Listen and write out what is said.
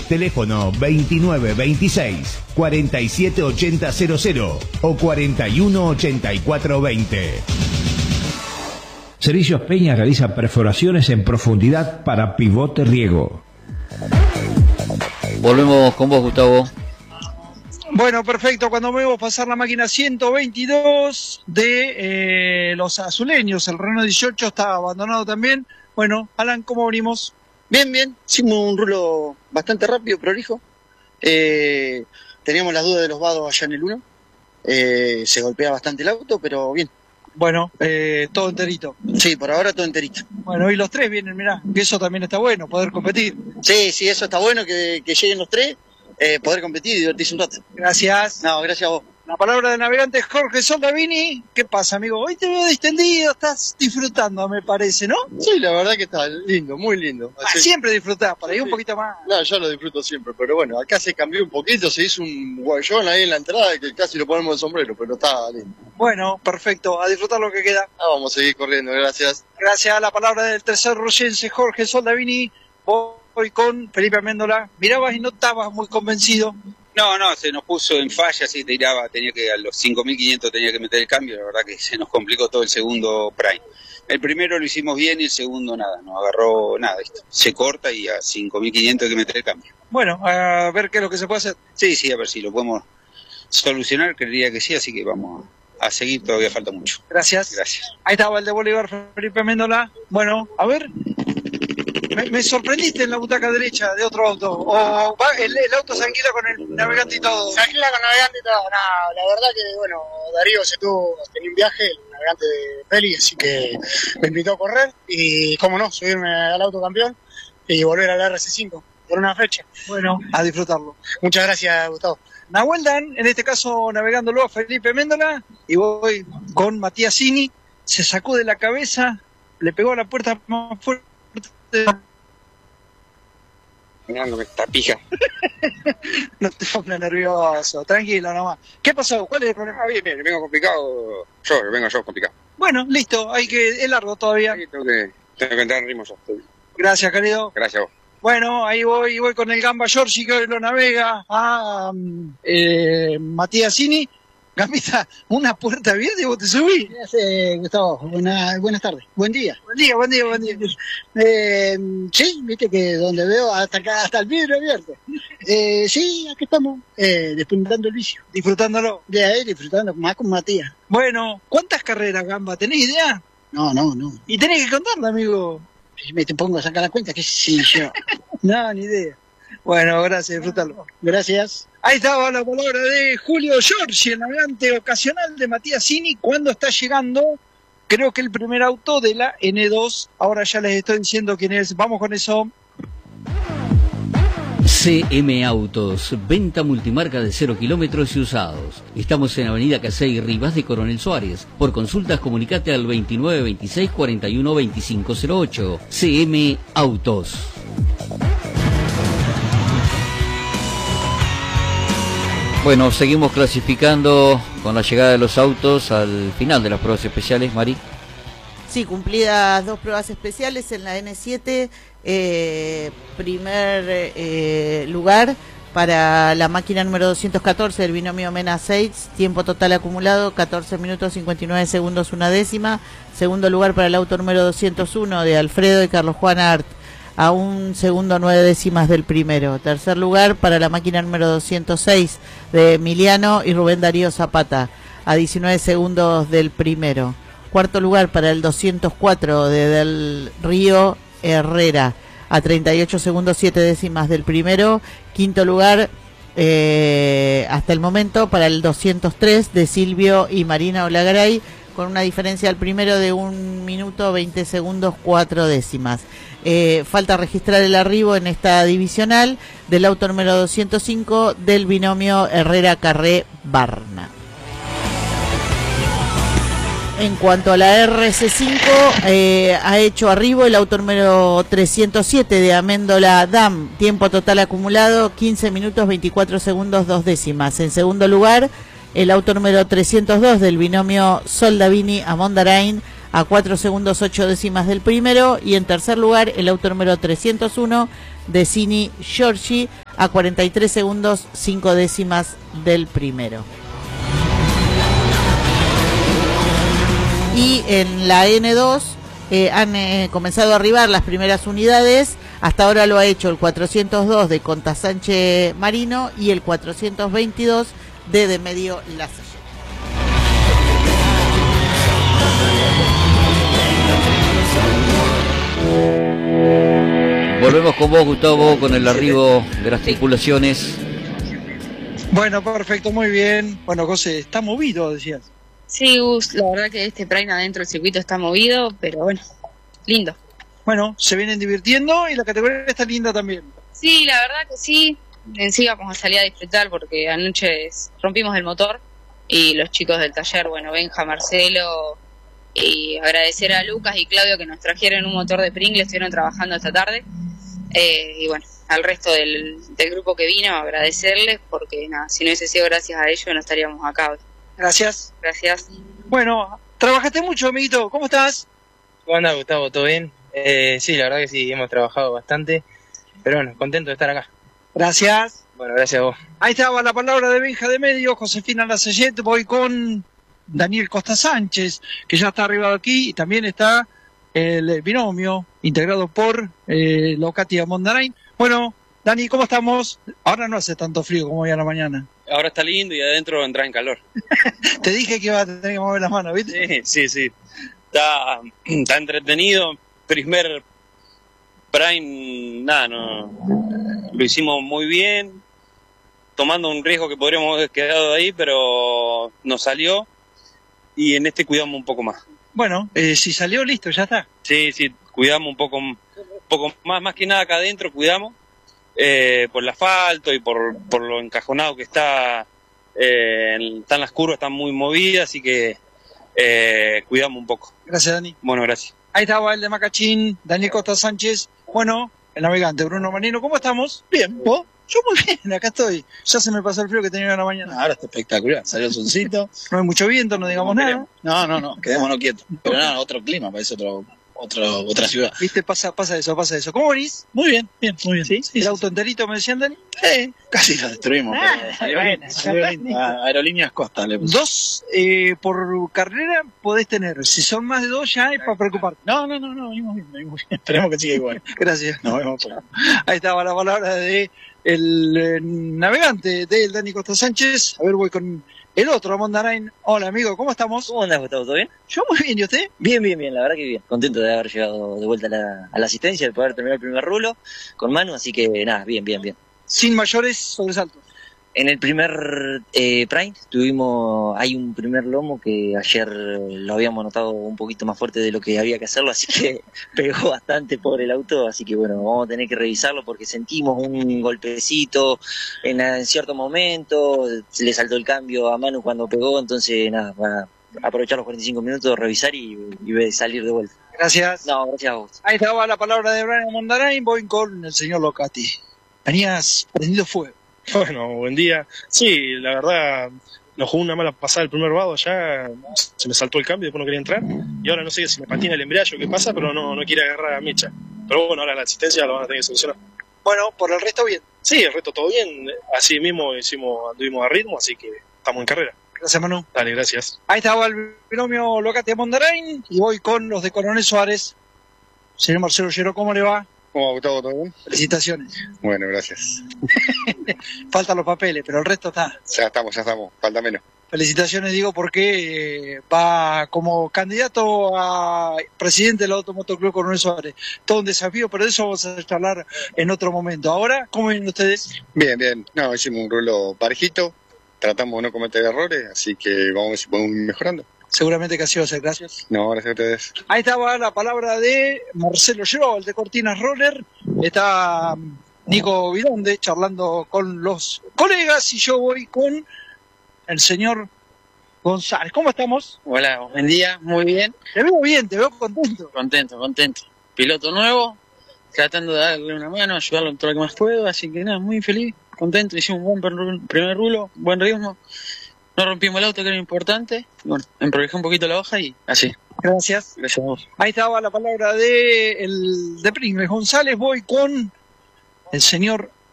Teléfono 2926 478000 o 418420. Servicios Peña realiza perforaciones en profundidad para pivote riego. Volvemos con vos, Gustavo. Bueno, perfecto. Cuando vemos pasar la máquina 122 de los azuleños, el Renault 18 está abandonado también. Bueno, Alan, ¿cómo venimos? Bien, bien. Hicimos un rulo bastante rápido, prolijo. Teníamos las dudas de los vados allá en el 1. Se golpea bastante el auto, pero bien. Bueno, todo enterito. Sí, por ahora todo enterito. Bueno, y los tres vienen, mirá, que eso también está bueno, poder competir. Sí, sí, eso está bueno, que lleguen los tres, poder competir y divertirse un rato. Gracias. No, gracias a vos. La palabra del navegante Jorge Soldavini. ¿Qué pasa, amigo? Hoy te veo distendido, estás disfrutando, me parece, ¿no? Sí, la verdad que está lindo, muy lindo. Siempre disfrutás, por ahí un poquito más. No, yo lo disfruto siempre, pero bueno, acá se cambió un poquito, se hizo un guayón ahí en la entrada que casi lo ponemos de sombrero, pero está lindo. Bueno, perfecto, a disfrutar lo que queda. Vamos a seguir corriendo, gracias. Gracias a la palabra del tercer rociense Jorge Soldavini. Voy con Felipe Améndola. Mirabas y no estabas muy convencido. No, se nos puso en fallas y tiraba, tenía que a los 5.500 tenía que meter el cambio, la verdad que se nos complicó todo el segundo Prime. El primero lo hicimos bien y el segundo nada, no agarró nada, se corta y a 5.500 hay que meter el cambio. Bueno, a ver qué es lo que se puede hacer. Sí, a ver si lo podemos solucionar, creería que sí, así que vamos a seguir, todavía falta mucho. Gracias. Ahí estaba el de Bolívar, Felipe Améndola. Bueno, a ver... Me sorprendiste en la butaca derecha de otro auto. O el auto se alquila con el navegante y todo. Se alquila con el navegante y todo. No, la verdad que, bueno, Darío tenía un viaje, el navegante de Feli, así que me invitó a correr. Y, cómo no, subirme al auto campeón y volver a la RC5 por una fecha. Bueno, a disfrutarlo. Muchas gracias, Gustavo. Nahuel Dan, en este caso navegándolo a Felipe Méndola. Y voy con Matías Cini. Se sacó de la cabeza, le pegó a la puerta más fuerte. Mirándome esta pija. No te pongas nervioso, tranquilo nomás. ¿Qué pasó? ¿Cuál es el problema? Bien, vengo complicado. Vengo yo complicado. Bueno, listo, es largo todavía. Sí, tengo que entrar en ritmo yo. Gracias, querido. Gracias a vos. Bueno, ahí voy con el Gamba Giorgi, que hoy lo navega a Matías Cini. Gambita, una puerta abierta y vos te subís. Gustavo, buenas tardes. Buen día. Buen día. Sí, viste que donde veo hasta el vidrio abierto. Sí, aquí estamos, disfrutando el vicio. Disfrutándolo. De ahí, disfrutando, más con Matías. Bueno, ¿cuántas carreras, Gamba? ¿Tenés idea? No. Y tenés que contarla, amigo. Si me te pongo a sacar la cuenta, que sí yo. No, ni idea. Bueno, gracias, disfrútalo. Gracias. Ahí estaba la palabra de Julio Giorgi, el navegante ocasional de Matías Cini, cuando está llegando, creo que el primer auto de la N2. Ahora ya les estoy diciendo quién es. Vamos con eso. CM Autos, venta multimarca de 0 kilómetros y usados. Estamos en Avenida Casey Rivas de Coronel Suárez. Por consultas comunicate al 2926 41 2508. CM Autos. Bueno, seguimos clasificando con la llegada de los autos al final de las pruebas especiales, Mari. Sí, cumplidas 2 pruebas especiales en la N7, primer lugar para la máquina número 214 del binomio Mena 6, tiempo total acumulado 14 minutos 59 segundos 1 décima. Segundo lugar para el auto número 201 de Alfredo y Carlos Juan Art, a 1 segundo 9 décimas del primero. Tercer lugar para la máquina número 206 de Emiliano y Rubén Darío Zapata, a 19 segundos del primero. Cuarto lugar para el 204 de Del Río Herrera, a 38 segundos 7 décimas del primero. Quinto lugar hasta el momento para el 203 de Silvio y Marina Olagaray, con una diferencia al primero de 1 minuto 20 segundos 4 décimas. Falta registrar el arribo en esta divisional del auto número 205 del binomio Herrera Carré Barna. En cuanto a la RC5, ha hecho arribo el auto número 307 de Améndola Dam, tiempo total acumulado 15 minutos 24 segundos 2 décimas. En segundo lugar, el auto número 302 del binomio Soldavini Amondarain, a 4 segundos 8 décimas del primero. Y en tercer lugar, el auto número 301 de Cini Giorgi, a 43 segundos 5 décimas del primero. Y en la N2 han comenzado a arribar las primeras unidades. Hasta ahora lo ha hecho el 402 de Contasánchez Marino y el 422 de Medio Lasalle. Volvemos con vos, Gustavo, con el arribo de las tripulaciones. Bueno, perfecto, muy bien. Bueno, José, está movido, decías. Sí, Gus, la verdad que este Prime adentro del circuito está movido, pero bueno, lindo. Bueno, se vienen divirtiendo y la categoría está linda también. Sí, la verdad que sí. En sí vamos a salir a disfrutar porque anoche rompimos el motor y los chicos del taller, bueno, Benja, Marcelo, y agradecer a Lucas y Claudio que nos trajeron un motor de Pringle, estuvieron trabajando esta tarde. Y bueno, al resto del grupo que vino, agradecerles porque nada, si no hubiese sido gracias a ellos no estaríamos acá hoy. Gracias. Gracias. Bueno, trabajaste mucho, amiguito. ¿Cómo estás? ¿Cómo anda, Gustavo? ¿Todo bien? Sí, la verdad que sí, hemos trabajado bastante, pero bueno, contento de estar acá. Gracias. Bueno, gracias a vos. Ahí estaba la palabra de Benja de Medio, Josefina Lasellet. Voy con Daniel Costa Sánchez, que ya está arribado aquí, y también está el binomio integrado por Locatia Mondarain. Bueno, Dani, ¿cómo estamos? Ahora no hace tanto frío como hoy a la mañana. Ahora está lindo y adentro entra en calor. Te dije que iba a tener que mover las manos, ¿viste? Sí. Está entretenido. Primer Prime, nada, no, lo hicimos muy bien, tomando un riesgo que podríamos haber quedado ahí, pero nos salió y en este cuidamos un poco más. Bueno, si salió, listo, ya está. Sí, cuidamos un poco más que nada acá adentro cuidamos, por el asfalto y por lo encajonado que está, están las curvas, están muy movidas, así que cuidamos un poco. Gracias, Dani. Bueno, gracias. Ahí estaba el de Macachín, Daniel Costa Sánchez. Bueno, el navegante Bruno Manino, ¿cómo estamos? Bien, ¿vos? Yo muy bien, acá estoy. Ya se me pasó el frío que tenía en la mañana. Ahora está espectacular, salió el solcito. No hay mucho viento, no digamos nada. No, quedémonos quietos. Pero nada, otro clima, parece otra ciudad. Viste, pasa eso. ¿Cómo venís? Muy bien, muy bien. ¿Sí? ¿El auto enterito me decían, Dani? Casi lo destruimos. Pero Aerolíneas Costa le puse. 2 por carrera podés tener. Si son más de 2 ya es para preocuparte. No, venimos bien. Esperemos que siga igual. Gracias. Nos vemos. Ahí estaba la palabra de el navegante del Dani Costa Sánchez. A ver, voy con el otro, Mondarain. Hola, amigo, ¿cómo estamos? ¿Cómo andás, Gustavo? ¿Todo bien? Yo muy bien, ¿y usted? Bien, la verdad que bien. Contento de haber llegado de vuelta a la asistencia, de poder terminar el primer rulo con Manu, así que nada, bien. Sin mayores sobresaltos. En el primer Prime hay un primer lomo que ayer lo habíamos notado un poquito más fuerte de lo que había que hacerlo, así que pegó bastante por el auto, así que bueno, vamos a tener que revisarlo porque sentimos un golpecito en cierto momento, le saltó el cambio a Manu cuando pegó, entonces nada, va a aprovechar los 45 minutos, revisar y salir de vuelta. Gracias. No, gracias a vos. Ahí estaba la palabra de Brian Mondarain, voy con el señor Locati. Venías prendido fuego. Bueno, buen día. Sí, la verdad, nos jugó una mala pasada el primer vado, ya se me saltó el cambio, después no quería entrar, y ahora no sé si me patina el embrague o qué pasa, pero no quiere agarrar a mecha. Pero bueno, ahora la asistencia lo van a tener que solucionar. Bueno, por el resto bien. Sí, el resto todo bien, así mismo anduvimos a ritmo, así que estamos en carrera. Gracias, Manu. Dale, gracias. Ahí estaba el binomio Locati Mondarain, y voy con los de Coronel Suárez. Señor Marcelo Llero, ¿cómo le va? ¿Cómo va, Gustavo? ¿Todo bien? Felicitaciones. Bueno, gracias. Faltan los papeles, pero el resto está. Ya estamos. Falta menos. Felicitaciones, digo, porque va como candidato a presidente del Automotor Club Coronel Suárez. Todo un desafío, pero de eso vamos a charlar en otro momento. Ahora, ¿cómo vienen ustedes? Bien. No, hicimos un rulo parejito. Tratamos de no cometer errores, así que vamos a ver si podemos ir mejorando. Seguramente que así va a ser, gracias. No, gracias a ustedes. Ahí estaba la palabra de Marcelo Llero, el de Cortinas Roller. Está Nico Vidonde charlando con los colegas y yo voy con el señor González. ¿Cómo estamos? Hola, buen día, muy bien. Te veo bien, te veo contento. Contento. Piloto nuevo, tratando de darle una mano, ayudarlo en todo lo que más puedo, así que nada, muy feliz, contento. Hicimos un buen primer rulo, buen ritmo. No rompimos el auto, que era importante. Bueno, emprobejé un poquito la hoja y así. Gracias. Gracias a vos. Ahí estaba la palabra de Pringles González. Voy con el señor